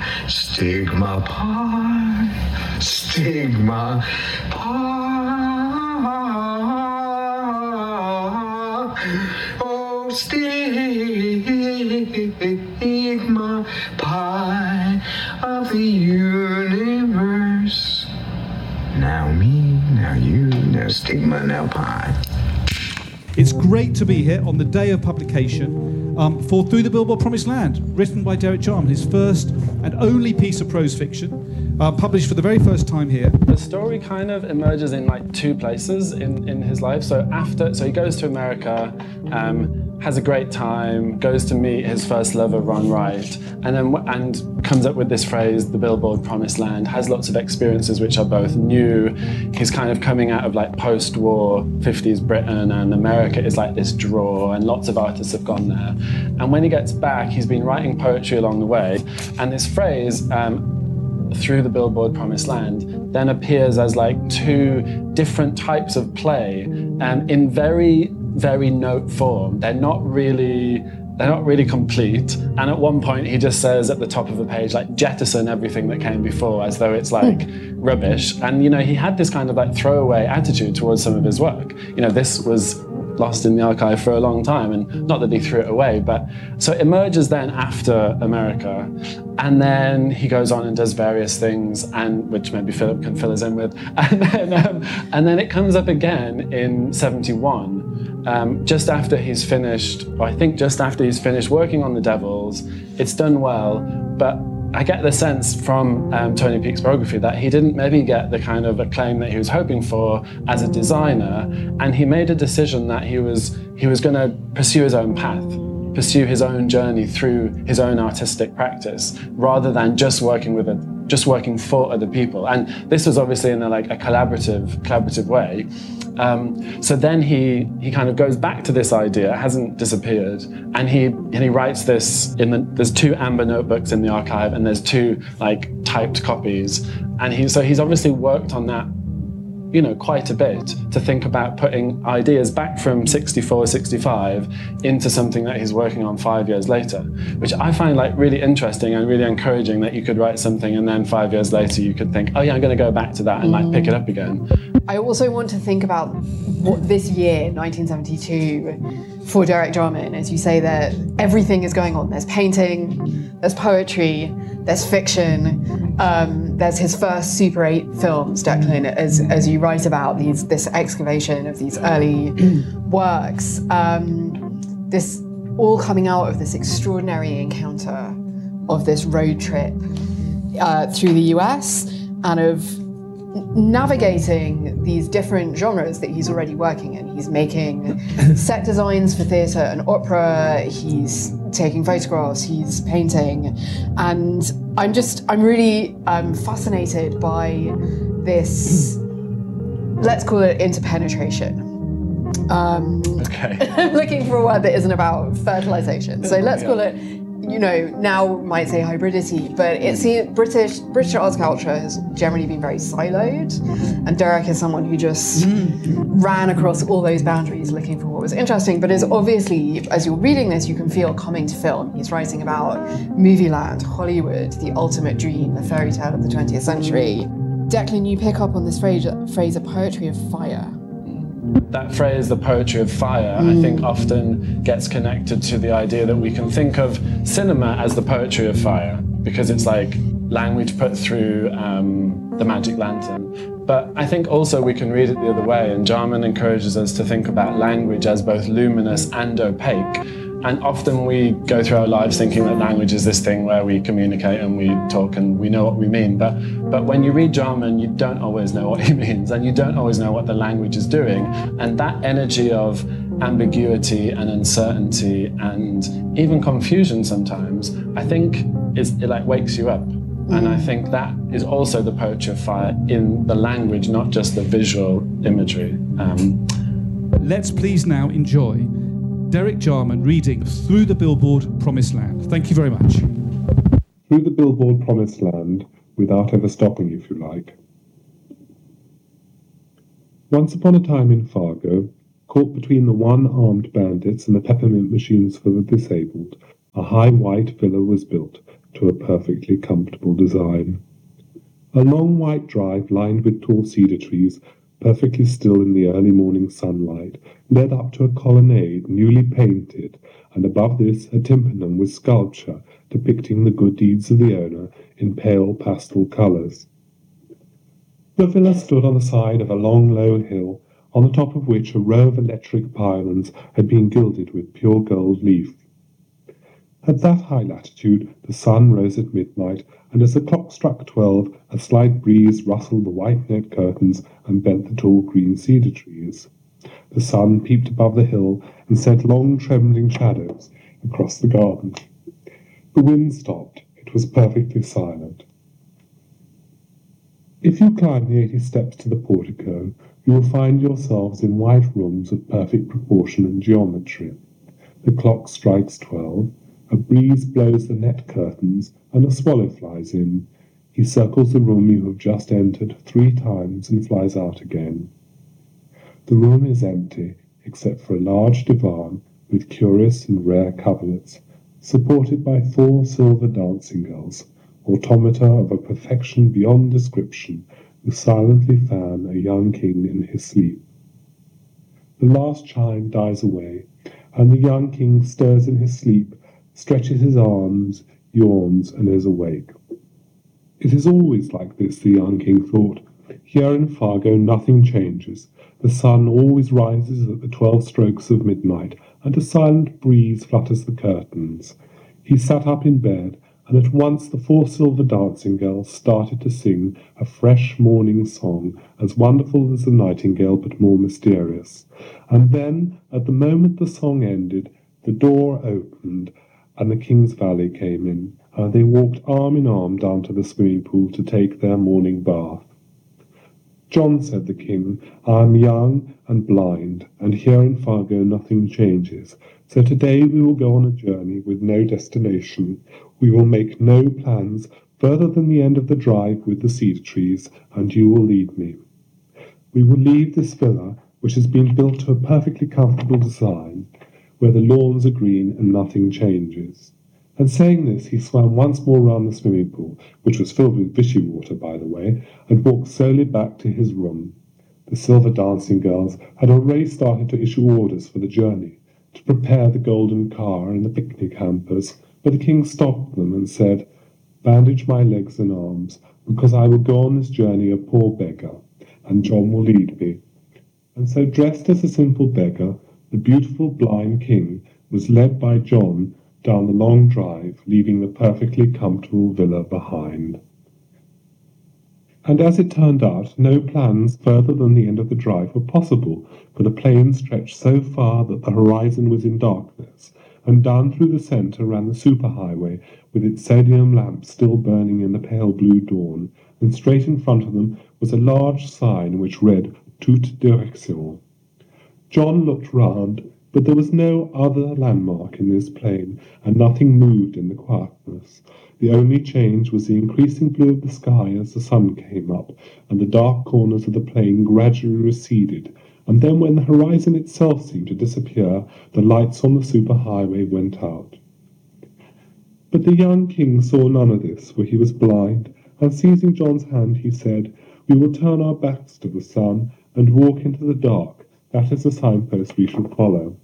Stigma pie, stigma pie. Oh, stigma pie of the universe. Now me, now you, now stigma, now pie. It's great to be here on the day of publication for Through the Billboard Promised Land, written by Derek Jarman, his first and only piece of prose fiction, published for the very first time here. The story kind of emerges in like two places in his life. So he goes to America, has a great time, goes to meet his first lover, Ron Wright, and comes up with this phrase, the Billboard Promised Land, has lots of experiences which are both new. He's kind of coming out of like post-war 50s Britain, and America is like this draw, and lots of artists have gone there. And when he gets back, he's been writing poetry along the way, and this phrase, through the Billboard Promised Land, then appears as like two different types of play in very, very note form. They're not really complete. And at one point he just says at the top of a page, like, jettison everything that came before, as though it's like rubbish. And, you know, he had this kind of like throwaway attitude towards some of his work. You know, this was lost in the archive for a long time, and not that he threw it away, but so it emerges then after America, and then he goes on and does various things, and which maybe Philip can fill us in with, and then it comes up again in 71, just after he's finished, or I think just after he's finished working on The Devils. It's done well, but I get the sense from Tony Peake's biography that he didn't maybe get the kind of acclaim that he was hoping for as a designer, and he made a decision that he was going to pursue his own path, pursue his own journey through his own artistic practice, rather than just working for other people. And this was obviously in a collaborative way. So then he kind of goes back to this idea. It hasn't disappeared, and he writes this there's two amber notebooks in the archive, and there's two like typed copies, and he's obviously worked on that, you know, quite a bit, to think about putting ideas back from 64, 65 into something that he's working on 5 years later, which I find like really interesting and really encouraging, that you could write something and then 5 years later you could think, oh yeah, I'm going to go back to that and like pick it up again. I also want to think about what this year, 1972, for Derek Jarman, as you say, that everything is going on. There's painting, there's poetry, there's fiction, there's his first Super 8 films, Declan, as you write about this excavation of these early works. This all coming out of this extraordinary encounter of this road trip through the US, and of navigating these different genres that he's already working in. He's making set designs for theatre and opera, he's taking photographs, he's painting, and I'm really fascinated by this, let's call it interpenetration. Okay. I'm looking for a word that isn't about fertilization, so let's call it, you know, now might say hybridity, but it's British arts culture has generally been very siloed, and Derek is someone who just ran across all those boundaries looking for what was interesting, but is obviously, as you're reading this, you can feel coming to film. He's writing about movie land, Hollywood, the ultimate dream, the fairy tale of the 20th century. Declan, you pick up on this phrase, a poetry of fire. That phrase, the poetry of fire, I think often gets connected to the idea that we can think of cinema as the poetry of fire, because it's like language put through the magic lantern. But I think also we can read it the other way, and Jarman encourages us to think about language as both luminous and opaque. And often we go through our lives thinking that language is this thing where we communicate and we talk and we know what we mean. But when you read Jarman, you don't always know what he means, and you don't always know what the language is doing. And that energy of ambiguity and uncertainty and even confusion sometimes, I think it like wakes you up. And I think that is also the poetry of fire in the language, not just the visual imagery. Let's please now enjoy Derek Jarman reading Through the Billboard Promised Land. Thank you very much. Through the Billboard Promised Land, without ever stopping, if you like. Once upon a time in Fargo, caught between the one-armed bandits and the peppermint machines for the disabled, a high white villa was built, to a perfectly comfortable design. A long white drive lined with tall cedar trees, perfectly still in the early morning sunlight, led up to a colonnade newly painted, and above this a tympanum with sculpture depicting the good deeds of the owner in pale pastel colours. The villa stood on the side of a long low hill, on the top of which a row of electric pylons had been gilded with pure gold leaf. At that high latitude the sun rose at midnight, and as the clock struck 12, a slight breeze rustled the white net curtains and bent the tall green cedar trees. The sun peeped above the hill and sent long trembling shadows across the garden. The wind stopped. It was perfectly silent. If you climb the 80 steps to the portico, you will find yourselves in white rooms of perfect proportion and geometry. The clock strikes 12. A breeze blows the net curtains, and a swallow flies in. He circles the room you have just entered 3 times and flies out again. The room is empty, except for a large divan with curious and rare coverlets, supported by 4 silver dancing girls, automata of a perfection beyond description, who silently fan a young king in his sleep. The last chime dies away, and the young king stirs in his sleep, stretches his arms, yawns, and is awake. It is always like this, the young king thought. Here in Fargo nothing changes. The sun always rises at the 12 strokes of midnight, and a silent breeze flutters the curtains. He sat up in bed, and at once the 4 silver dancing girls started to sing a fresh morning song, as wonderful as the nightingale but more mysterious. And then, at the moment the song ended, the door opened, and the king's valet came in, and they walked arm in arm down to the swimming pool to take their morning bath. John, said the king, I am young and blind, and here in Fargo nothing changes. So today we will go on a journey with no destination. We will make no plans further than the end of the drive with the cedar trees, and you will lead me. We will leave this villa, which has been built to a perfectly comfortable design, where the lawns are green and nothing changes. And saying this, he swam once more round the swimming pool, which was filled with Vichy water, by the way, and walked slowly back to his room. The silver dancing girls had already started to issue orders for the journey, to prepare the golden car and the picnic hampers, but the king stopped them and said, Bandage my legs and arms, because I will go on this journey a poor beggar, and John will lead me. And so, dressed as a simple beggar, the beautiful blind king was led by John down the long drive, leaving the perfectly comfortable villa behind. And as it turned out, no plans further than the end of the drive were possible, for the plain stretched so far that the horizon was in darkness, and down through the centre ran the superhighway, with its sodium lamps still burning in the pale blue dawn, and straight in front of them was a large sign which read Toute Direction. John looked round, but there was no other landmark in this plain, and nothing moved in the quietness. The only change was the increasing blue of the sky as the sun came up, and the dark corners of the plain gradually receded, and then when the horizon itself seemed to disappear, the lights on the superhighway went out. But the young king saw none of this, for he was blind, and seizing John's hand, he said, We will turn our backs to the sun and walk into the dark. That is the signpost we shall follow.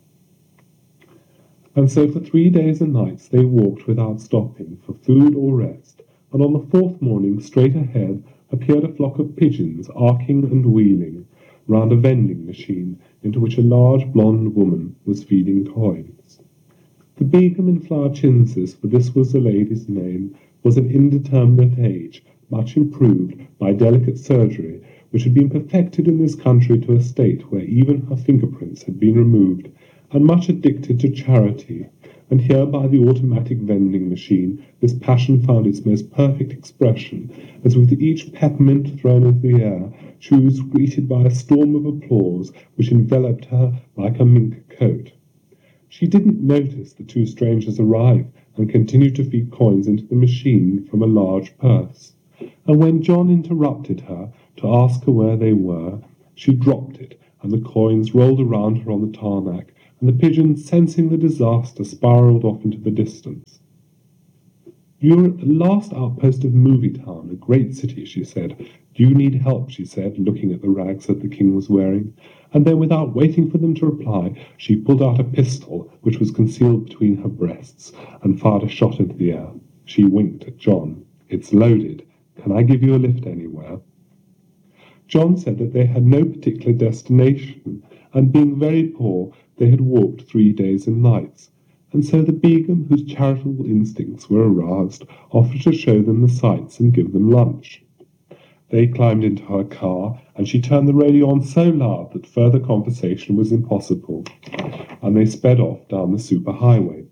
And so for 3 days and nights they walked without stopping for food or rest, and on the 4th morning, straight ahead, appeared a flock of pigeons arcing and wheeling round a vending machine into which a large blonde woman was feeding coins. The Begum in Flower-Chintzes, for this was the lady's name, was of indeterminate age, much improved by delicate surgery, which had been perfected in this country to a state where even her fingerprints had been removed, and much addicted to charity, and here by the automatic vending machine this passion found its most perfect expression, as with each peppermint thrown into the air she was greeted by a storm of applause which enveloped her like a mink coat. She didn't notice the 2 strangers arrive, and continued to feed coins into the machine from a large purse, and when John interrupted her to ask her where they were, she dropped it, and the coins rolled around her on the tarmac, and the pigeons, sensing the disaster, spiraled off into the distance. "You're at the last outpost of Movie Town, a great city," she said. "Do you need help?" she said, looking at the rags that the king was wearing. And then, without waiting for them to reply, she pulled out a pistol, which was concealed between her breasts, and fired a shot into the air. She winked at John. "It's loaded. Can I give you a lift anywhere?" John said that they had no particular destination, and being very poor, they had walked 3 days and nights. And so the Begum, whose charitable instincts were aroused, offered to show them the sights and give them lunch. They climbed into her car, and she turned the radio on so loud that further conversation was impossible, and they sped off down the superhighway.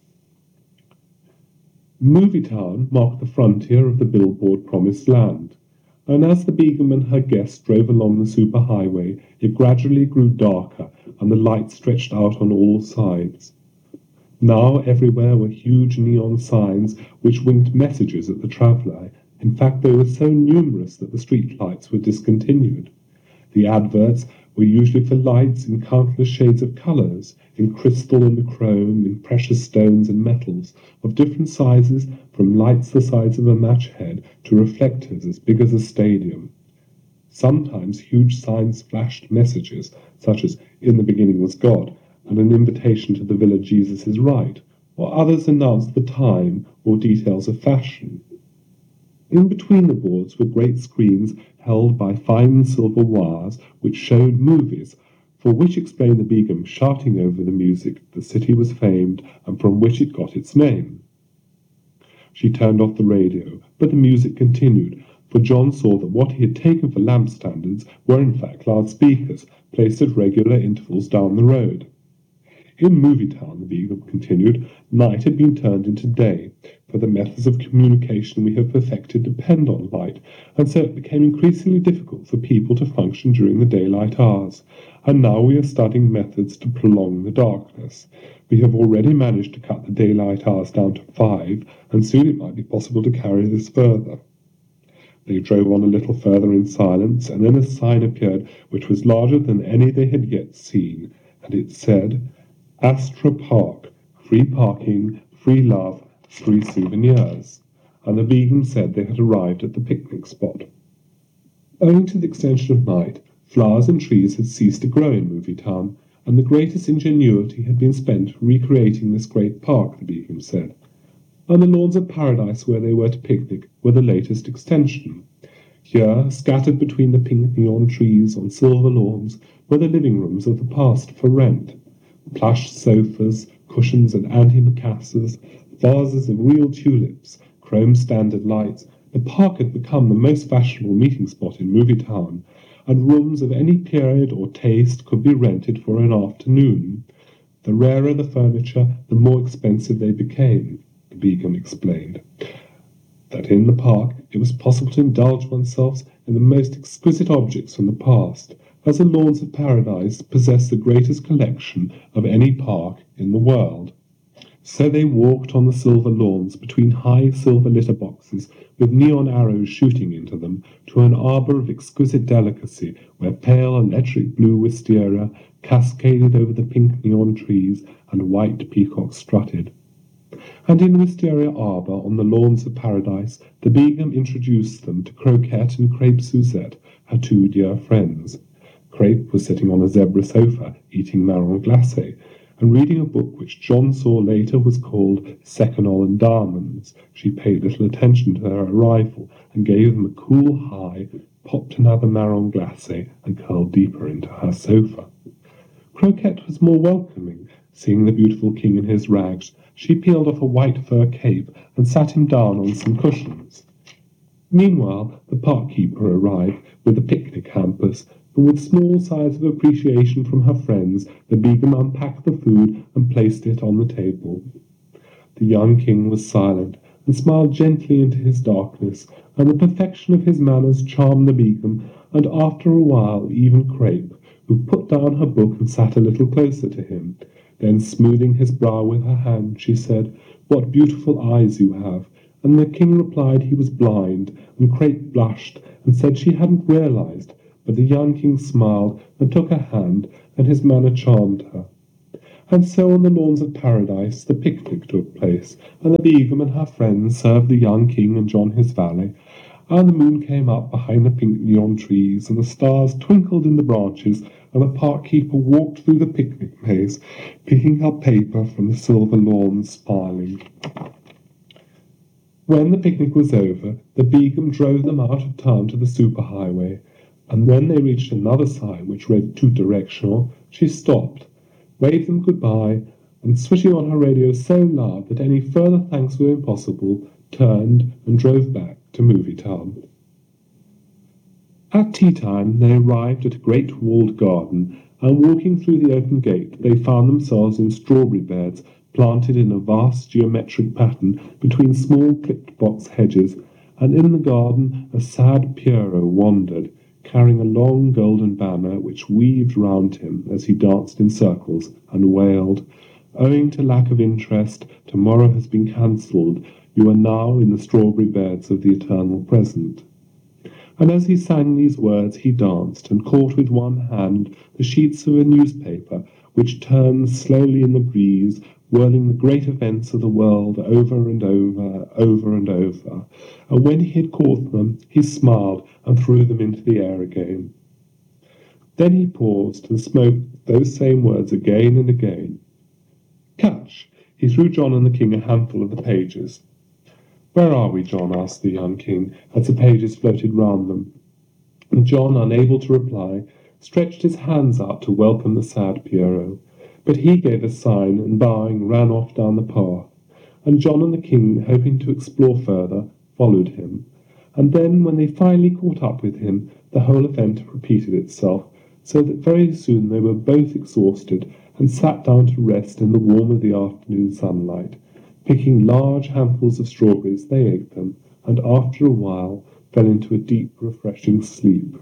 Movie Town marked the frontier of the billboard Promised Land, and as the Begum and her guests drove along the superhighway, it gradually grew darker, and the lights stretched out on all sides. Now everywhere were huge neon signs which winked messages at the traveller. In fact, they were so numerous that the street lights were discontinued. The adverts were usually for lights in countless shades of colours, in crystal and chrome, in precious stones and metals, of different sizes, from lights the size of a match head to reflectors as big as a stadium. Sometimes huge signs flashed messages, such as "In the beginning was God," and an invitation to the Villa Jesus is Right, or others announced the time or details of fashion. In between the boards were great screens held by fine silver wires which showed movies, for which explained the Begum, shouting over the music, the city was famed and from which it got its name. She turned off the radio, but the music continued, for John saw that what he had taken for lamp standards were in fact loudspeakers, placed at regular intervals down the road. In Movie Town, the Begum continued, night had been turned into day, for the methods of communication we have perfected depend on light, and so it became increasingly difficult for people to function during the daylight hours. And now we are studying methods to prolong the darkness. We have already managed to cut the daylight hours down to 5, and soon it might be possible to carry this further. They drove on a little further in silence, and then a sign appeared which was larger than any they had yet seen, and it said, "Astra Park, free parking, free love, free souvenirs," and the Begum said they had arrived at the picnic spot. Owing to the extension of night, flowers and trees had ceased to grow in Movie Town, and the greatest ingenuity had been spent recreating this great park, the Begum said. And the lawns of paradise where they were to picnic were the latest extension. Here, scattered between the pink neon trees on silver lawns, were the living rooms of the past for rent. Plush sofas, cushions and antimacassars, vases of real tulips, chrome standard lights. The park had become the most fashionable meeting spot in Movie Town, and rooms of any period or taste could be rented for an afternoon. The rarer the furniture, the more expensive they became, the Begum explained. That in the park it was possible to indulge oneself in the most exquisite objects from the past, as the lawns of paradise possess the greatest collection of any park in the world. So they walked on the silver lawns between high silver litter boxes with neon arrows shooting into them to an arbour of exquisite delicacy where pale electric blue wisteria cascaded over the pink neon trees and white peacocks strutted. And in Wisteria Arbour on the lawns of paradise the Begum introduced them to Croquette and Crepe Suzette, her 2 dear friends. Crepe was sitting on a zebra sofa, eating marron glacé, and reading a book which John saw later was called Seconal and Diamonds. She paid little attention to their arrival, and gave them a cool high, popped another marron glacé, and curled deeper into her sofa. Croquette was more welcoming. Seeing the beautiful king in his rags, she peeled off a white fur cape and sat him down on some cushions. Meanwhile, the park keeper arrived with the picnic hampers, and with small sighs of appreciation from her friends, the Begum unpacked the food and placed it on the table. The young king was silent, and smiled gently into his darkness, and the perfection of his manners charmed the Begum, and after a while even Crepe, who put down her book and sat a little closer to him. Then, smoothing his brow with her hand, she said, "What beautiful eyes you have!" And the king replied he was blind, and Crepe blushed and said she hadn't realized, but the young king smiled and took her hand, and his manner charmed her. And so on the lawns of paradise the picnic took place, and the Begum and her friends served the young king and John his valet, and the moon came up behind the pink neon trees, and the stars twinkled in the branches, and the park keeper walked through the picnic maze, picking up paper from the silver lawns, smiling. When the picnic was over, the Begum drove them out of town to the superhighway, and when they reached another sign which read two-directional, she stopped, waved them goodbye, and switching on her radio so loud that any further thanks were impossible, turned and drove back to Movie Town. At tea time they arrived at a great walled garden, and walking through the open gate they found themselves in strawberry beds planted in a vast geometric pattern between small clipped box hedges, and in the garden a sad Pierrot wandered, carrying a long golden banner which weaved round him as he danced in circles and wailed, "Owing to lack of interest, tomorrow has been cancelled. You are now in the strawberry beds of the eternal present." And as he sang these words he danced, and caught with one hand the sheets of a newspaper, which turned slowly in the breeze, whirling the great events of the world over and over, over and over. And when he had caught them, he smiled and threw them into the air again. Then he paused and spoke those same words again and again. "Catch!" He threw John and the king a handful of the pages. "Where are we, John?" asked the young king, as the pages floated round them. And John, unable to reply, stretched his hands out to welcome the sad Pierrot. But he gave a sign, and bowing, ran off down the path. And John and the king, hoping to explore further, followed him. And then, when they finally caught up with him, the whole event repeated itself, so that very soon they were both exhausted, and sat down to rest in the warmth of the afternoon sunlight. Picking large handfuls of strawberries, they ate them, and after a while fell into a deep, refreshing sleep.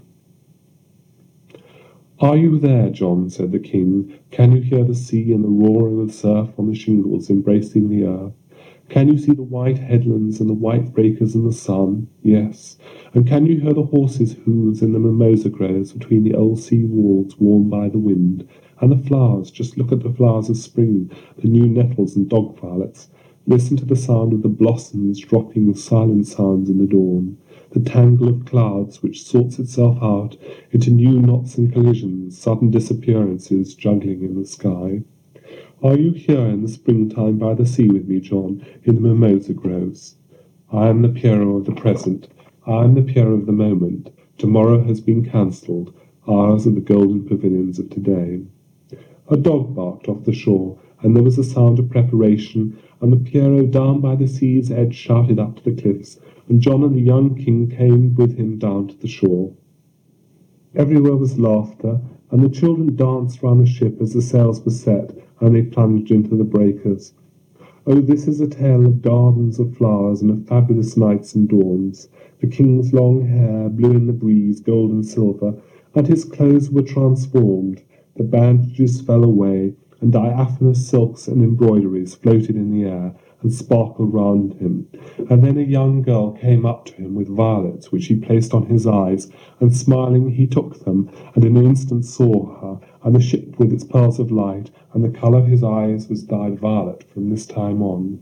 "Are you there, John?" said the king. "Can you hear the sea and the roaring of the surf on the shingles embracing the earth? Can you see the white headlands and the white breakers in the sun? Yes. And can you hear the horses' hoofs in the mimosa groves between the old sea walls worn by the wind? And the flowers, just look at the flowers of spring, the new nettles and dog violets. Listen to the sound of the blossoms dropping with silent sounds in the dawn, the tangle of clouds which sorts itself out into new knots and collisions, sudden disappearances juggling in the sky. Are you here in the springtime by the sea with me, John, in the mimosa groves? I am the Pierrot of the present. I am the Pierrot of the moment. Tomorrow has been cancelled. Ours are the golden pavilions of today." A dog barked off the shore, and there was a sound of preparation, and the Pierrot down by the sea's edge shouted up to the cliffs, and John and the young king came with him down to the shore. Everywhere was laughter, and the children danced round the ship as the sails were set, and they plunged into the breakers. Oh, this is a tale of gardens of flowers and of fabulous nights and dawns. The king's long hair blew in the breeze, gold and silver, and his clothes were transformed. The bandages fell away, and diaphanous silks and embroideries floated in the air and sparkled round him. And then a young girl came up to him with violets, which he placed on his eyes, and smiling he took them, and in an instant saw her, and the ship with its pearls of light, and the colour of his eyes was dyed violet from this time on.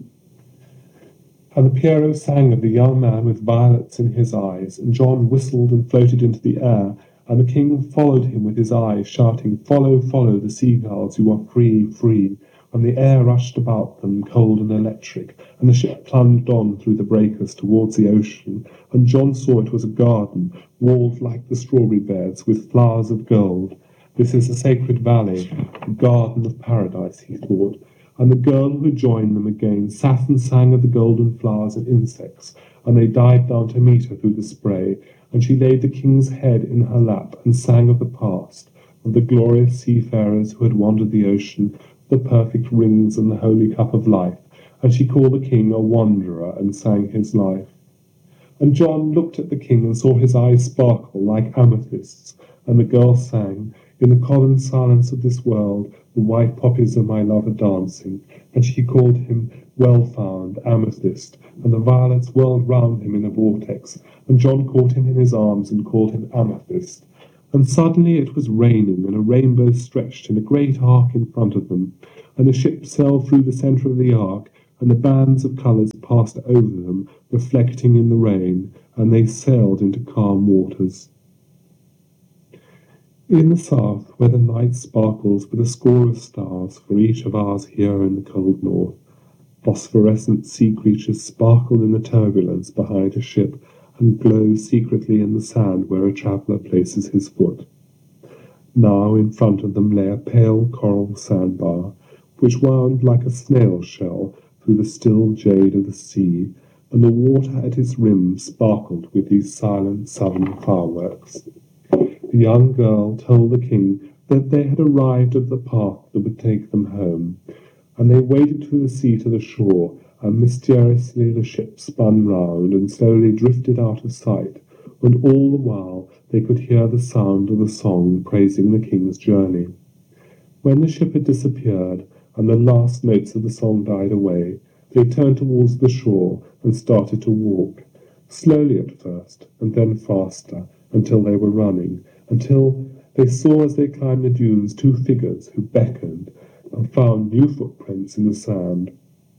And the Pierrot sang of the young man with violets in his eyes, and John whistled and floated into the air, and the king followed him with his eyes, shouting, "Follow, follow the seagulls, you are free, free." And the air rushed about them, cold and electric, and the ship plunged on through the breakers towards the ocean, and John saw it was a garden, walled like the strawberry beds, with flowers of gold. This is the sacred valley, the garden of paradise, he thought. And the girl who had joined them again sat and sang of the golden flowers and insects, and they dived down to meet her through the spray, and she laid the king's head in her lap and sang of the past, of the glorious seafarers who had wandered the ocean, the perfect rings and the holy cup of life, and she called the king a wanderer and sang his life. And John looked at the king and saw his eyes sparkle like amethysts, and the girl sang, "In the common silence of this world, the white poppies of my love are dancing," and she called him well-found amethyst, and the violets whirled round him in a vortex, and John caught him in his arms and called him amethyst. And suddenly it was raining, and a rainbow stretched in a great arc in front of them, and the ship sailed through the centre of the ark, and the bands of colours passed over them, reflecting in the rain, and they sailed into calm waters. In the south, where the night sparkles with a score of stars for each of ours here in the cold north, phosphorescent sea creatures sparkle in the turbulence behind a ship and glow secretly in the sand where a traveller places his foot. Now in front of them lay a pale coral sandbar, which wound like a snail shell through the still jade of the sea, and the water at its rim sparkled with these silent southern fireworks. The young girl told the king that they had arrived at the path that would take them home, and they waded through the sea to the shore, and mysteriously the ship spun round and slowly drifted out of sight, and all the while they could hear the sound of the song praising the king's journey. When the ship had disappeared, and the last notes of the song died away, they turned towards the shore and started to walk, slowly at first, and then faster, until they were running, until they saw as they climbed the dunes 2 figures who beckoned and found new footprints in the sand.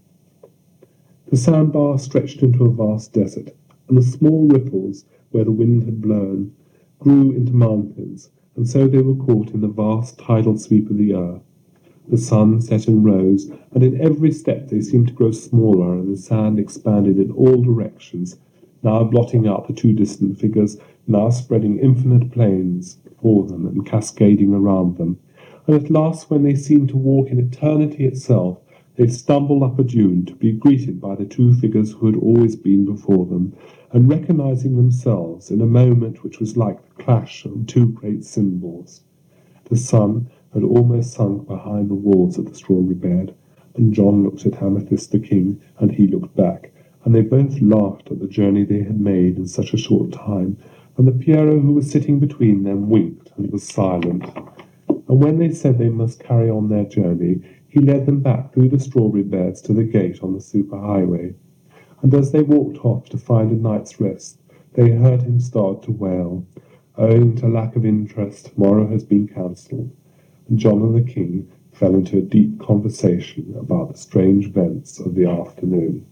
The sandbar stretched into a vast desert, and the small ripples, where the wind had blown, grew into mountains, and so they were caught in the vast tidal sweep of the earth. The sun set and rose, and in every step they seemed to grow smaller, and the sand expanded in all directions, now blotting out the 2 distant figures, now spreading infinite plains before them and cascading around them. And at last, when they seemed to walk in eternity itself, they stumbled up a dune to be greeted by the 2 figures who had always been before them, and recognizing themselves in a moment which was like the clash of 2 great cymbals. The sun had almost sunk behind the walls of the strawberry bed, and John looked at Amethyst the king, and he looked back, and they both laughed at the journey they had made in such a short time, and the Pierrot who was sitting between them winked and was silent. And when they said they must carry on their journey, he led them back through the strawberry beds to the gate on the superhighway. And as they walked off to find a night's rest, they heard him start to wail. Owing to lack of interest, tomorrow has been cancelled. And John and the king fell into a deep conversation about the strange events of the afternoon.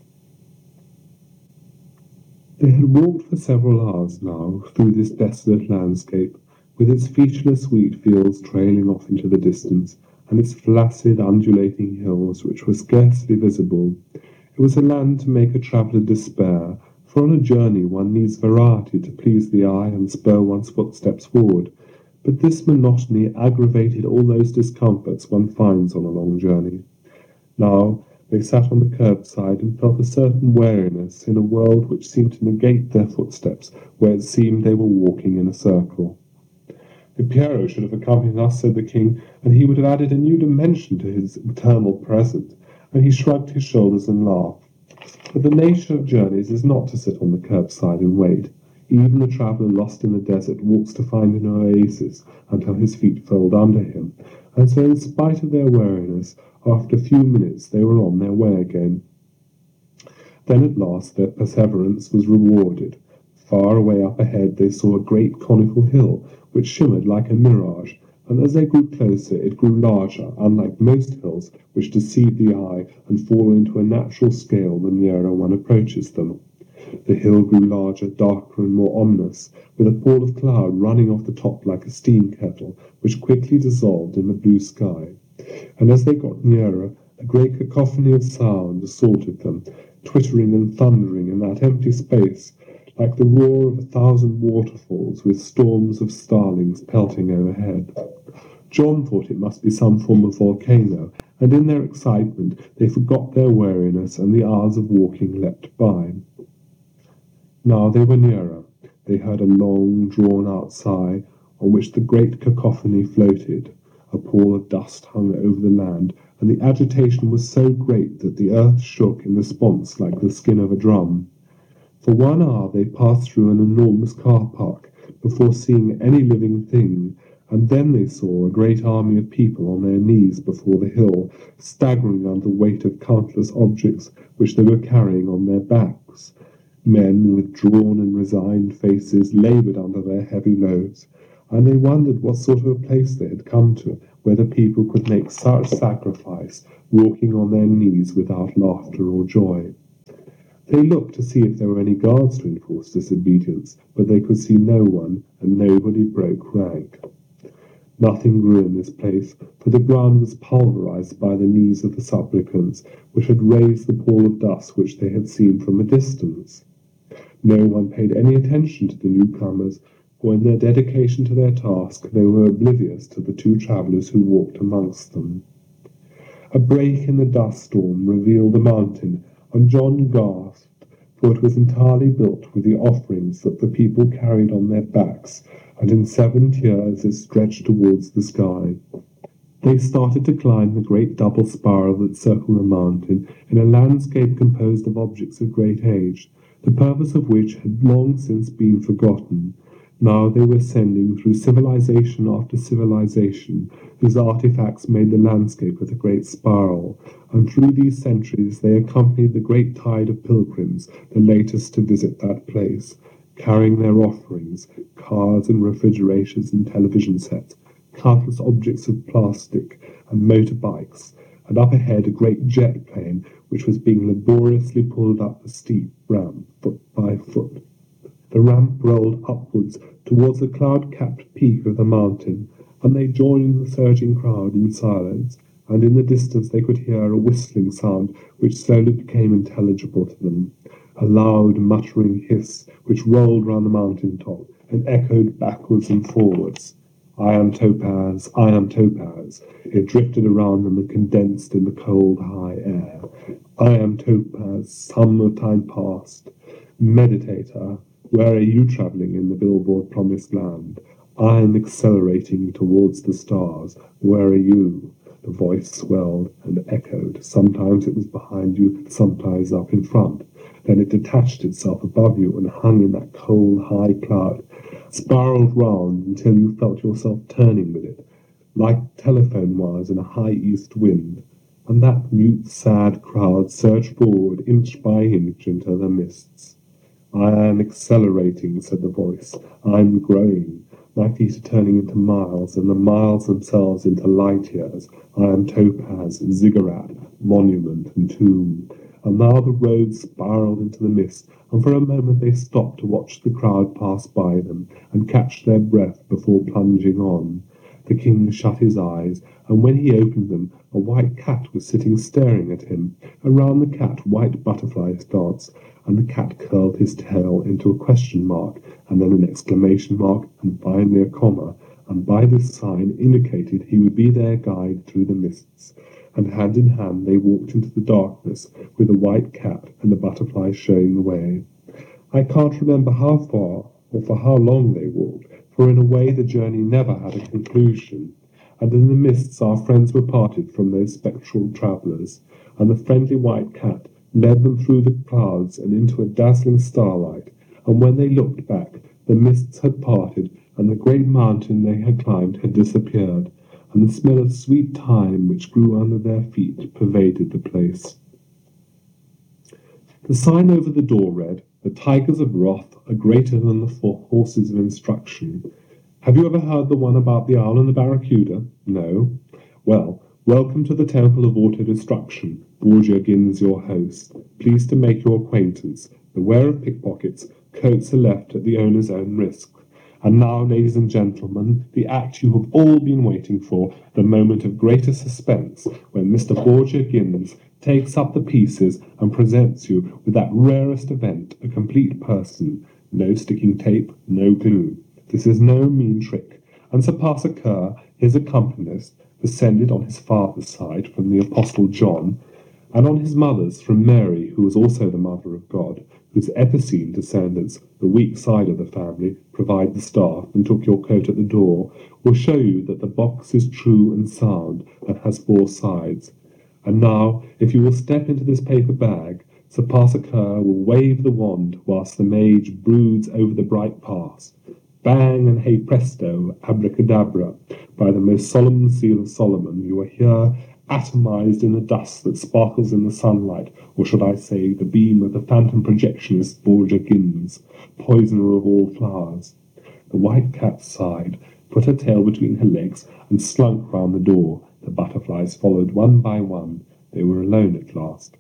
They had walked for several hours now through this desolate landscape, with its featureless wheat fields trailing off into the distance, and its flaccid, undulating hills which were scarcely visible. It was a land to make a traveller despair, for on a journey one needs variety to please the eye and spur one's footsteps forward. But this monotony aggravated all those discomforts one finds on a long journey. Now they sat on the curbside and felt a certain weariness in a world which seemed to negate their footsteps where it seemed they were walking in a circle. The Pierrot should have accompanied us, said the king, and he would have added a new dimension to his eternal present, and he shrugged his shoulders and laughed. But the nature of journeys is not to sit on the curbside and wait. Even a traveller lost in the desert walks to find an oasis until his feet fold under him, and so in spite of their weariness, after a few minutes they were on their way again. Then at last their perseverance was rewarded. Far away up ahead they saw a great conical hill, which shimmered like a mirage, and as they grew closer it grew larger, unlike most hills which deceive the eye and fall into a natural scale the nearer one approaches them. The hill grew larger, darker, and more ominous, with a pall of cloud running off the top like a steam kettle, which quickly dissolved in the blue sky. And as they got nearer, a great cacophony of sound assaulted them, twittering and thundering in that empty space, like the roar of 1,000 waterfalls with storms of starlings pelting overhead. John thought it must be some form of volcano, and in their excitement they forgot their weariness, and the hours of walking leapt by. Now they were nearer. They heard a long, drawn-out sigh, on which the great cacophony floated. A pall of dust hung over the land, and the agitation was so great that the earth shook in response like the skin of a drum. For 1 hour they passed through an enormous car park before seeing any living thing, and then they saw a great army of people on their knees before the hill, staggering under the weight of countless objects which they were carrying on their backs. Men with drawn and resigned faces laboured under their heavy loads, and they wondered what sort of a place they had come to, where the people could make such sacrifice, walking on their knees without laughter or joy. They looked to see if there were any guards to enforce disobedience, but they could see no one, and nobody broke rank. Nothing grew in this place, for the ground was pulverized by the knees of the supplicants, which had raised the pall of dust which they had seen from a distance. No one paid any attention to the newcomers, for in their dedication to their task they were oblivious to the two travellers who walked amongst them. A break in the dust storm revealed the mountain, and John gasped, for it was entirely built with the offerings that the people carried on their backs, and in 7 tiers it stretched towards the sky. They started to climb the great double spiral that circled the mountain in a landscape composed of objects of great age, the purpose of which had long since been forgotten. Now they were ascending through civilization after civilization, whose artifacts made the landscape of the great spiral, and through these centuries they accompanied the great tide of pilgrims, the latest to visit that place, carrying their offerings, cars and refrigerators and television sets, countless objects of plastic and motorbikes, and up ahead a great jet plane which was being laboriously pulled up a steep ramp foot by foot. The ramp rolled upwards towards the cloud-capped peak of the mountain, and they joined the surging crowd in silence, and in the distance they could hear a whistling sound which slowly became intelligible to them, a loud muttering hiss which rolled round the mountain top and echoed backwards and forwards. I am Topaz, I am Topaz. It drifted around them and condensed in the cold, high air. I am Topaz, some of time past. Meditator, where are you travelling in the billboard promised land? I am accelerating towards the stars. Where are you? The voice swelled and echoed. Sometimes it was behind you, sometimes up in front. Then it detached itself above you and hung in that cold, high cloud, spiraled round until you felt yourself turning with it, like telephone wires in a high east wind. And that mute, sad crowd surged forward inch by inch into the mists. I am accelerating, said the voice. I'm growing. My feet are turning into miles, and the miles themselves into light years. I am Topaz, ziggurat, monument, and tomb. And now the road spiraled into the mist, and for a moment they stopped to watch the crowd pass by them and catch their breath before plunging on. The king shut his eyes, and when he opened them, a white cat was sitting staring at him. Around the cat white butterflies danced, and the cat curled his tail into a question mark, and then an exclamation mark, and finally a comma, and by this sign indicated he would be their guide through the mists. And hand in hand they walked into the darkness, with the white cat and the butterfly showing the way. I can't remember how far or for how long they walked, for in a way the journey never had a conclusion, and in the mists our friends were parted from those spectral travellers, and the friendly white cat led them through the clouds and into a dazzling starlight, and when they looked back, the mists had parted, and the great mountain they had climbed had disappeared, and the smell of sweet thyme which grew under their feet pervaded the place. The sign over the door read, "The tigers of wrath are greater than the horses of instruction." Have you ever heard the one about the owl and the barracuda? No? Well, welcome to the Temple of Auto-Destruction. Borgia Gins, your host. Pleased to make your acquaintance. Beware of pickpockets. Coats are left at the owner's own risk. And now, ladies and gentlemen, the act you have all been waiting for, the moment of greatest suspense, when Mr. Borgia Gins takes up the pieces and presents you with that rarest event, a complete person. No sticking tape, no glue. This is no mean trick, and Sir Parser Kerr, his accompanist, descended on his father's side from the Apostle John, and on his mother's from Mary, who was also the Mother of God, whose Epicene descendants, the weak side of the family, provide the staff and took your coat at the door, will show you that the box is true and sound and has 4 sides. And now, if you will step into this paper bag, Sir Parser Kerr will wave the wand whilst the mage broods over the bright pass. Bang and hey presto, abracadabra, by the most solemn seal of Solomon, you are here, atomized in the dust that sparkles in the sunlight, or should I say the beam of the phantom projectionist Borgia Gins, poisoner of all flowers. The white cat sighed. put her tail between her legs, and slunk round the door. The butterflies followed one by one. They were alone at last.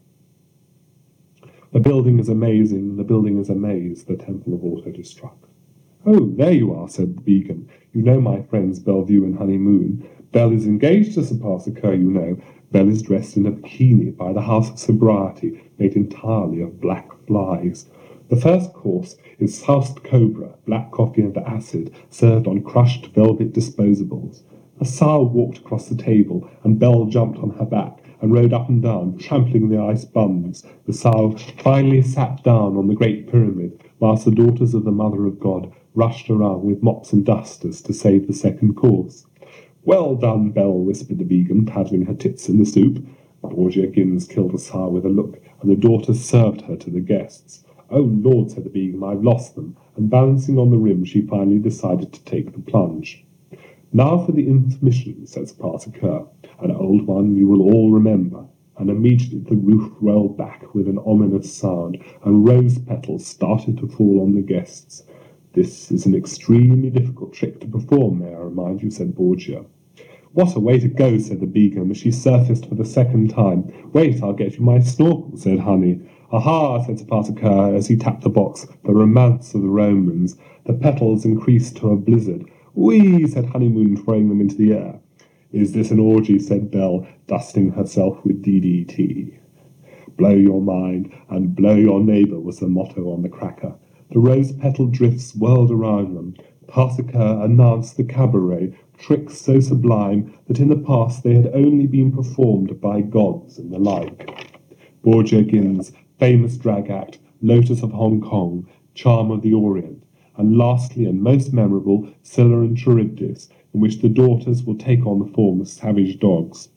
The building is amazing, the building is a maze, the Temple of Auto-Destruct. Oh, there you are, said the Beacon. You know my friends Bellevue and Honeymoon. Belle is engaged to Sir Parser Kerr, you know. Belle is dressed in a bikini by the House of Sobriety, made entirely of black flies. The first course is soused cobra, black coffee and acid, served on crushed velvet disposables. A sow walked across the table, and Belle jumped on her back and rode up and down, trampling the ice buns. The sow finally sat down on the Great Pyramid, whilst the daughters of the Mother of God rushed around with mops and dusters to save the second course. Well done, Belle, whispered the Beacon, paddling her tits in the soup. Borgia Gins killed the sow with a look, and the daughters served her to the guests. Oh, Lord, said the Beacon, I've lost them, and balancing on the rim, she finally decided to take the plunge. Now for the intermission, said Sir Parser Kerr, an old one you will all remember, and immediately the roof rolled back with an ominous sound, and rose petals started to fall on the guests. This is an extremely difficult trick to perform, may I remind you, said Borgia. What a way to go, said the Beacon, as she surfaced for the second time. Wait, I'll get you my snorkel, said Honey. Aha, said Sir Parser Kerr, as he tapped the box, the romance of the Romans. The petals increased to a blizzard. Whee, said Honeymoon, throwing them into the air. Is this an orgy, said Belle, dusting herself with DDT. Blow your mind, and blow your neighbour, was the motto on the cracker. The rose-petal drifts whirled around them. Parser Kerr announced the cabaret, tricks so sublime that in the past they had only been performed by gods and the like. Borgia Gins, famous drag act, Lotus of Hong Kong, Charm of the Orient, and lastly and most memorable, Scylla and Charybdis, in which the daughters will take on the form of savage dogs.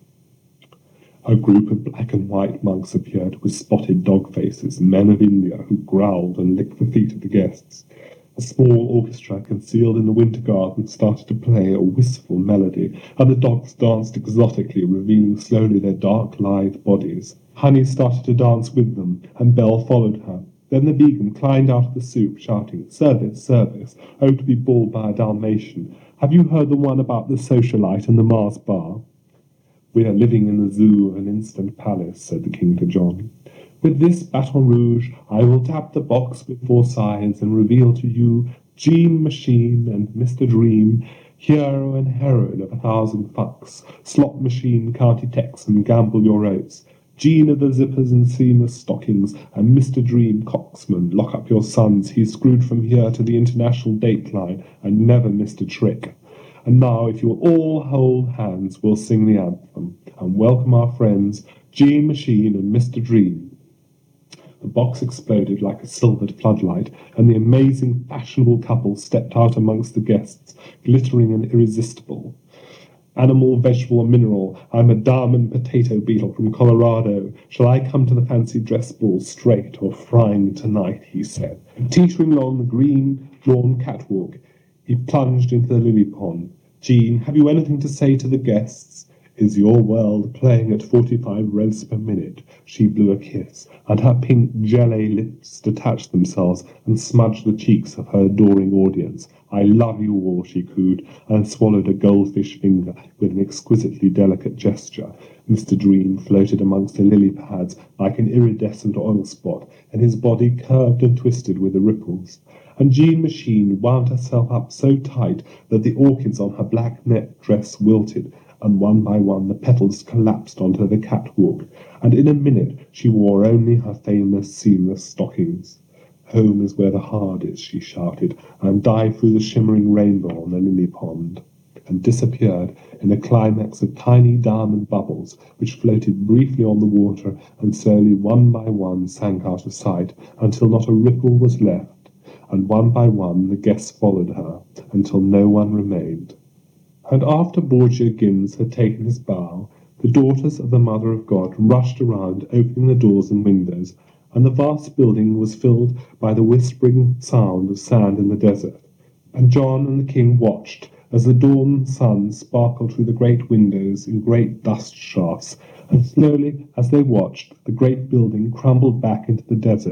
A group of black and white monks appeared with spotted dog faces, men of India who growled and licked the feet of the guests. A small orchestra concealed in the winter garden started to play a wistful melody, and the dogs danced exotically, revealing slowly their dark, lithe bodies. Honey started to dance with them, and Belle followed her. Then the Beacon climbed out of the soup, shouting, Service, service, oh, to be bawled by a Dalmatian. Have you heard the one about the socialite and the Mars bar? We are living in the zoo of an instant palace, said the King to John. With this baton rouge, I will tap the box with 4 sides and reveal to you Jean Machine and Mr. Dream, hero and heroine of 1,000 fucks, slot machine, county Texan, gamble your oats. Jean of the zippers and seamless stockings, and Mr. Dream, coxman, lock up your sons. He's screwed from here to the international date line and never missed a trick. And now, if you'll all hold hands, we'll sing the anthem and welcome our friends, Jean Machine and Mr. Dream. The box exploded like a silvered floodlight, and the amazing, fashionable couple stepped out amongst the guests, glittering and irresistible. Animal, vegetable, and mineral, I'm a diamond potato beetle from Colorado. Shall I come to the fancy dress ball straight or frying tonight, he said. Teetering along the green lawn catwalk, he plunged into the lily pond. Jean, have you anything to say to the guests? Is your world playing at 45 revs per minute? She blew a kiss, and her pink jelly lips detached themselves and smudged the cheeks of her adoring audience. I love you all, she cooed, and swallowed a goldfish finger with an exquisitely delicate gesture. Mr. Dream floated amongst the lily pads like an iridescent oil spot, and his body curved and twisted with the ripples. And Jean Machine wound herself up so tight that the orchids on her black net dress wilted, and one by one the petals collapsed onto the catwalk, and in a minute she wore only her famous seamless stockings. Home is where the heart is, she shouted, and dived through the shimmering rainbow on the lily pond, and disappeared in a climax of tiny diamond bubbles which floated briefly on the water and slowly one by one sank out of sight until not a ripple was left, and one by one the guests followed her until no one remained. And after Borgia Gins had taken his bow, the daughters of the Mother of God rushed around, opening the doors and windows, and the vast building was filled by the whispering sound of sand in the desert. And John and the king watched as the dawn sun sparkled through the great windows in great dust shafts, and slowly, as they watched, the great building crumbled back into the desert,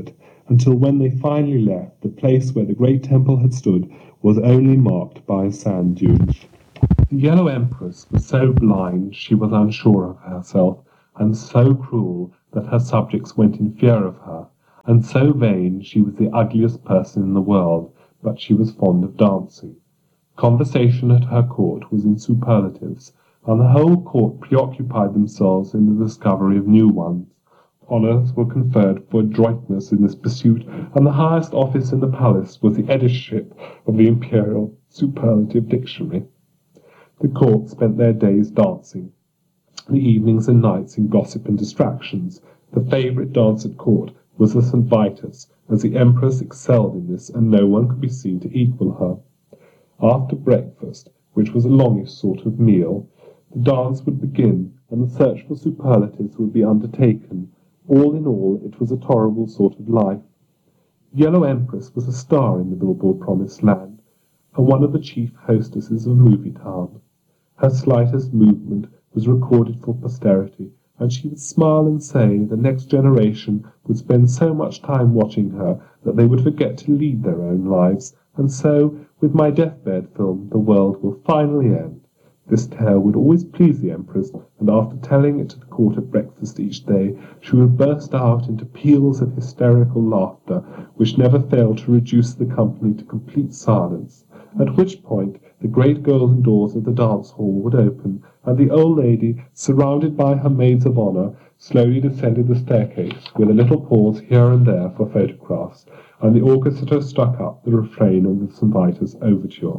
until when they finally left, the place where the great temple had stood was only marked by a sand dune. The Yellow Empress was so blind she was unsure of herself, and so cruel that her subjects went in fear of her, and so vain she was the ugliest person in the world, but she was fond of dancing. Conversation at her court was in superlatives, and the whole court preoccupied themselves in the discovery of new ones. Honours were conferred for adroitness in this pursuit, and the highest office in the palace was the editorship of the Imperial Superlative Dictionary. The court spent their days dancing, the evenings and nights in gossip and distractions. The favourite dance at court was the St. Vitus, as the Empress excelled in this, and no one could be seen to equal her. After breakfast, which was a longish sort of meal, the dance would begin, and the search for superlatives would be undertaken. All in all, it was a tolerable sort of life. The Yellow Empress was a star in the Bilbo Promised Land, and one of the chief hostesses of Movie Town. Her slightest movement was recorded for posterity, and she would smile and say the next generation would spend so much time watching her that they would forget to lead their own lives, and so, with my deathbed film, the world will finally end. This tale would always please the Empress, and after telling it to the court at breakfast each day, she would burst out into peals of hysterical laughter, which never failed to reduce the company to complete silence, at which point the great golden doors of the dance hall would open, and the old lady, surrounded by her maids of honour, slowly descended the staircase, with a little pause here and there for photographs, and the orchestra struck up the refrain of the St. Vitus overture.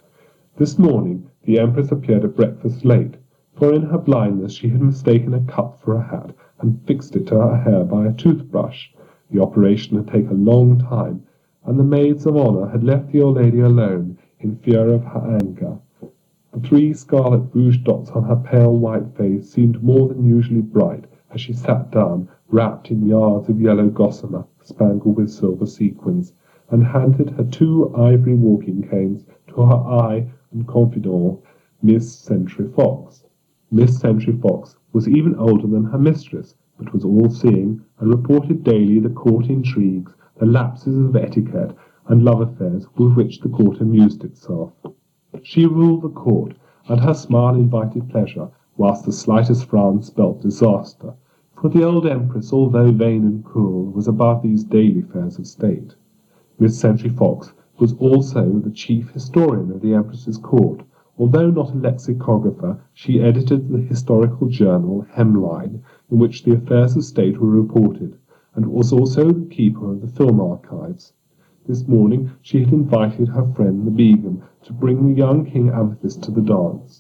This morning the Empress appeared at breakfast late, for in her blindness she had mistaken a cup for a hat, and fixed it to her hair by a toothbrush. The operation had taken a long time, and the maids of honour had left the old lady alone, in fear of her anger. The 3 scarlet rouge dots on her pale white face seemed more than usually bright as she sat down, wrapped in yards of yellow gossamer spangled with silver sequins, and handed her 2 ivory walking canes to her eye and confidant, Miss Sentry Fox. Miss Sentry Fox was even older than her mistress, but was all-seeing, and reported daily the court intrigues, the lapses of etiquette, and love affairs with which the court amused itself. She ruled the court, and her smile invited pleasure, whilst the slightest frown spelt disaster, for the old Empress, although vain and cruel, was above these daily affairs of state. Miss Sentry Fox was also the chief historian of the Empress's court. Although not a lexicographer, she edited the historical journal Hemline, in which the affairs of state were reported, and was also the keeper of the film archives. This morning she had invited her friend the Begum to bring the young King Amethyst to the dance.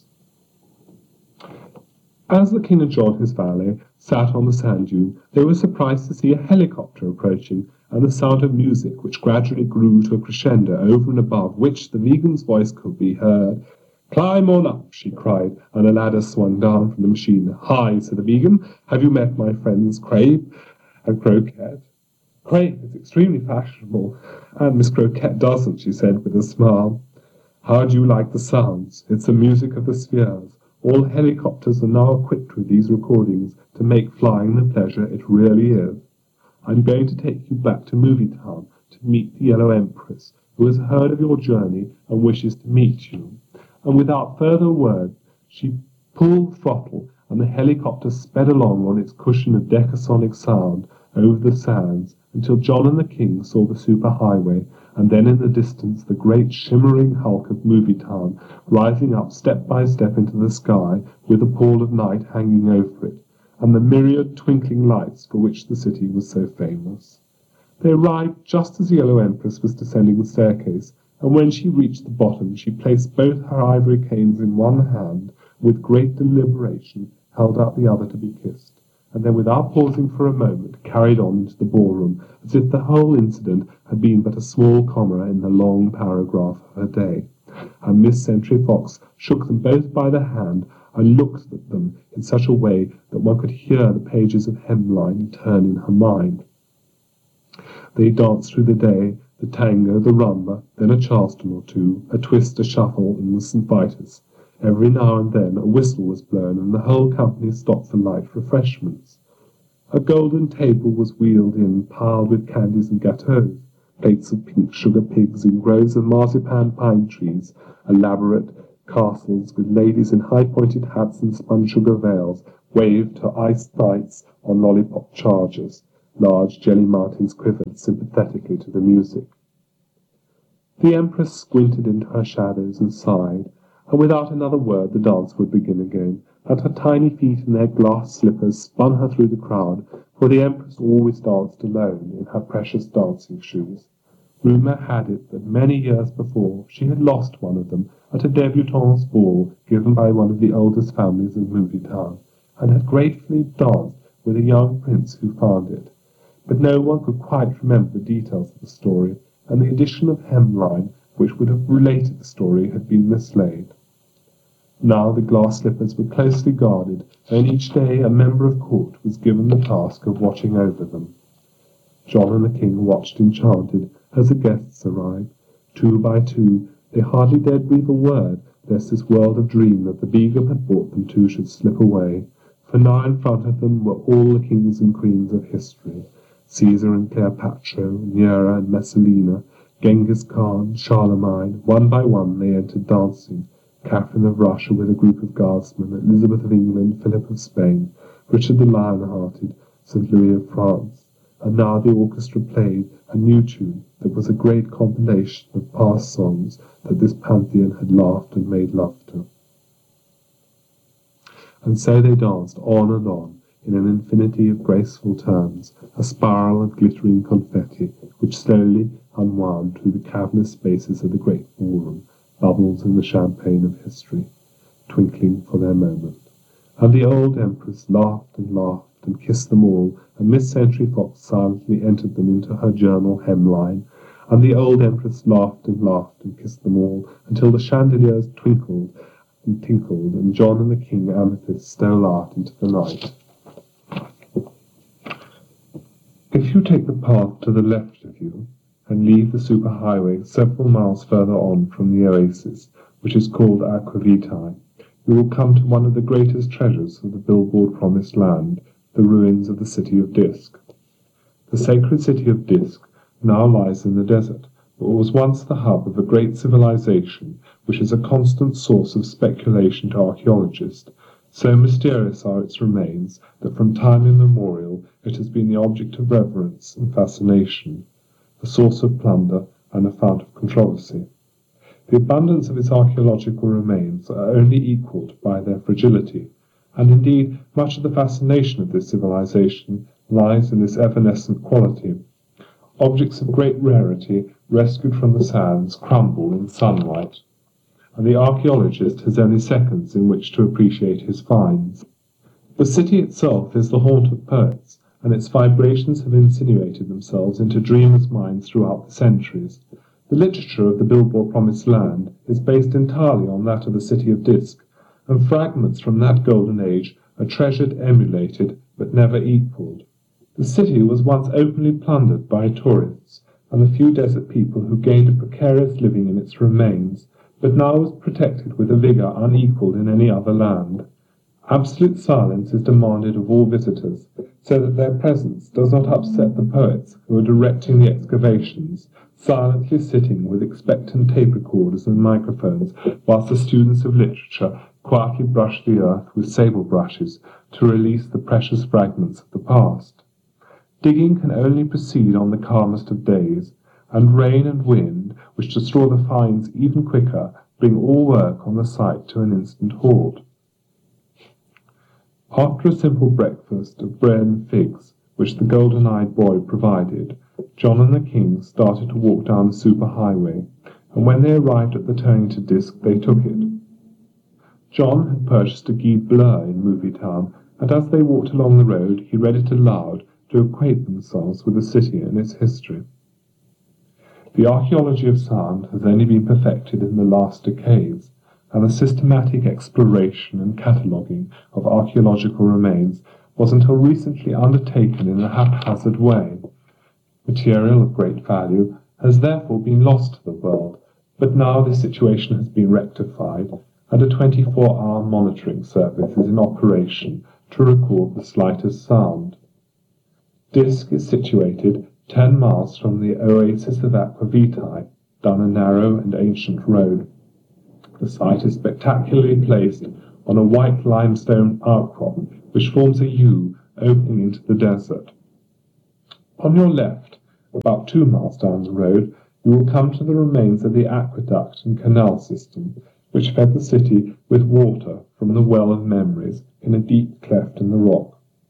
As the King and John, his valet, sat on the sand dune, they were surprised to see a helicopter approaching, and the sound of music, which gradually grew to a crescendo over and above which the Vegan's voice could be heard. "Climb on up," she cried, and a ladder swung down from the machine. "Hi," said the Begum, "have you met my friends Crape and Croquette?" "Crape is extremely fashionable, and Miss Croquette doesn't," she said with a smile. "How do you like the sounds? It's the music of the spheres. All helicopters are now equipped with these recordings to make flying the pleasure it really is. I'm going to take you back to Movie Town to meet the Yellow Empress, who has heard of your journey and wishes to meet you." And without further word, she pulled the throttle, and the helicopter sped along on its cushion of decasonic sound over the sands until John and the King saw the superhighway, and then in the distance the great shimmering hulk of Movie Town rising up step by step into the sky with the pall of night hanging over it, and the myriad twinkling lights for which the city was so famous. They arrived just as the Yellow Empress was descending the staircase, and when she reached the bottom she placed both her ivory canes in one hand, with great deliberation held out the other to be kissed, and then without pausing for a moment carried on into the ballroom, as if the whole incident had been but a small comma in the long paragraph of her day. And Miss Sentry Fox shook them both by the hand, and looked at them in such a way that one could hear the pages of Hemline turn in her mind. They danced through the day, the tango, the rumba, then a charleston or two, a twist, a shuffle, and the St. Vitus. Every now and then a whistle was blown, and the whole company stopped for light refreshments. A golden table was wheeled in, piled with candies and gâteaux, plates of pink sugar pigs in groves of marzipan pine trees, elaborate castles with ladies in high-pointed hats and spun sugar veils waved to iced lights on lollipop chargers. Large jelly mountains quivered sympathetically to the music. The Empress squinted into her shadows and sighed, and without another word the dance would begin again, and her tiny feet in their glass slippers spun her through the crowd, for the Empress always danced alone in her precious dancing shoes. Rumour had it that many years before she had lost one of them at a debutante's ball given by one of the oldest families of Movietown, and had gratefully danced with a young prince who found it. But no one could quite remember the details of the story, and the addition of hemline which would have related the story had been mislaid. Now the glass slippers were closely guarded, and each day a member of court was given the task of watching over them. John and the king watched enchanted as the guests arrived. 2 by 2, they hardly dared breathe a word, lest this world of dream that the Begum had brought them to should slip away, for now in front of them were all the kings and queens of history, Caesar and Cleopatra, Nero and Messalina, Genghis Khan, Charlemagne. One by one they entered dancing, Catherine of Russia with a group of guardsmen, Elizabeth of England, Philip of Spain, Richard the Lion-Hearted, St. Louis of France. And now the orchestra played a new tune that was a great compilation of past songs that this pantheon had laughed and made love to. And so they danced on, in an infinity of graceful turns, a spiral of glittering confetti, which slowly unwound through the cavernous spaces of the great ballroom, bubbles in the champagne of history, twinkling for their moment. And the old Empress laughed and kissed them all, and Miss Century Fox silently entered them into her journal hemline, and the old Empress laughed and kissed them all, until the chandeliers twinkled and tinkled, and John and the King Amethyst stole out into the night. If you take the path to the left of you, and leave the superhighway several miles further on from the oasis, which is called Aqua Vitae, you will come to one of the greatest treasures of the billboard promised land, the ruins of the city of Disk. The sacred city of Disk now lies in the desert, but was once the hub of a great civilization which is a constant source of speculation to archaeologists. So mysterious are its remains that from time immemorial it has been the object of reverence and fascination, a source of plunder and a fount of controversy. The abundance of its archaeological remains are only equalled by their fragility, and indeed much of the fascination of this civilization lies in this evanescent quality. Objects of great rarity, rescued from the sands, crumble in sunlight, and the archaeologist has only seconds in which to appreciate his finds. The city itself is the haunt of poets, and its vibrations have insinuated themselves into dreamers' minds throughout the centuries. The literature of the billboard promised land is based entirely on that of the city of Disk, and fragments from that golden age are treasured, emulated, but never equalled. The city was once openly plundered by tourists and the few desert people who gained a precarious living in its remains, but now is protected with a vigour unequalled in any other land. Absolute silence is demanded of all visitors, so that their presence does not upset the poets who are directing the excavations, silently sitting with expectant tape recorders and microphones, whilst the students of literature quietly brush the earth with sable brushes to release the precious fragments of the past. Digging can only proceed on the calmest of days, and rain and wind, which destroy the finds even quicker, bring all work on the site to an instant halt. After a simple breakfast of bread and figs, which the golden-eyed boy provided, John and the King started to walk down the superhighway, and when they arrived at the turning to Disk, they took it. John had purchased a Guide Bleu in Movietown, and as they walked along the road, he read it aloud to acquaint themselves with the city and its history. The archaeology of sound has only been perfected in the last decades, and the systematic exploration and cataloguing of archaeological remains was until recently undertaken in a haphazard way. Material of great value has therefore been lost to the world, but now this situation has been rectified, and a 24-hour monitoring service is in operation to record the slightest sound. Disk is situated 10 miles from the oasis of Aqua Vitae, down a narrow and ancient road. The site is spectacularly placed on a white limestone outcrop which forms a U opening into the desert. On your left, about 2 miles down the road, you will come to the remains of the aqueduct and canal system which fed the city with water from the Well of Memories in a deep cleft in the rock.